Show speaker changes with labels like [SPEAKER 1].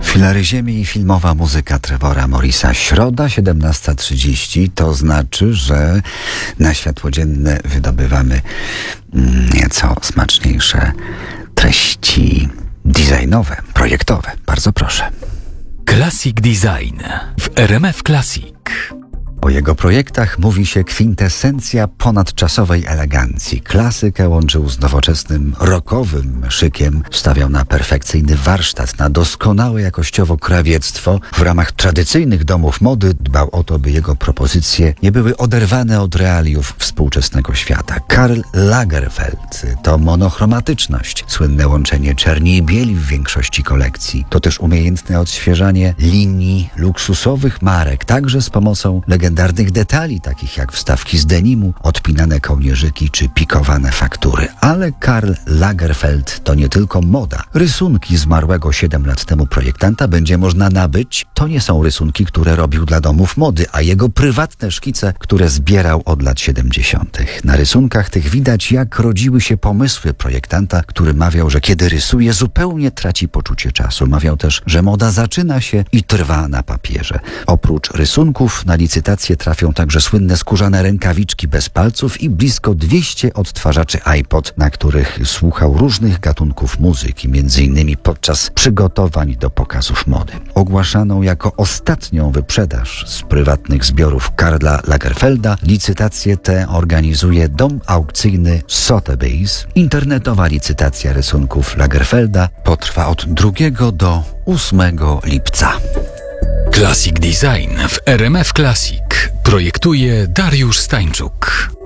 [SPEAKER 1] Filary Ziemi i filmowa muzyka Trevora Morrisa. Środa 17:30, to znaczy, że na światło dzienne wydobywamy nieco smaczniejsze treści designowe, projektowe. Bardzo proszę.
[SPEAKER 2] Classic Design w RMF Classic.
[SPEAKER 1] O jego projektach mówi się kwintesencja ponadczasowej elegancji. Klasykę łączył z nowoczesnym, rockowym szykiem. Stawiał na perfekcyjny warsztat, na doskonałe jakościowo krawiectwo. W ramach tradycyjnych domów mody dbał o to, by jego propozycje nie były oderwane od realiów współczesnego świata. Karl Lagerfeld to monochromatyczność, słynne łączenie czerni i bieli w większości kolekcji. To też umiejętne odświeżanie linii luksusowych marek, także z pomocą legendarnych detali, takich jak wstawki z denimu, odpinane kołnierzyki czy pikowane faktury. Ale Karl Lagerfeld to nie tylko moda. Rysunki zmarłego 7 lat temu projektanta będzie można nabyć. To nie są rysunki, które robił dla domów mody, a jego prywatne szkice, które zbierał od lat 70. Na rysunkach tych widać, jak rodziły się pomysły projektanta, który mawiał, że kiedy rysuje, zupełnie traci poczucie czasu. Mawiał też, że moda zaczyna się i trwa na papierze. Oprócz rysunków na licytację trafią także słynne skórzane rękawiczki bez palców i blisko 200 odtwarzaczy iPod, na których słuchał różnych gatunków muzyki, m.in. podczas przygotowań do pokazów mody. Ogłaszaną jako ostatnią wyprzedaż z prywatnych zbiorów Karla Lagerfelda, licytację tę organizuje dom aukcyjny Sotheby's. Internetowa licytacja rysunków Lagerfelda potrwa od 2 do 8 lipca.
[SPEAKER 2] Classic Design w RMF Classic projektuje Dariusz Stańczuk.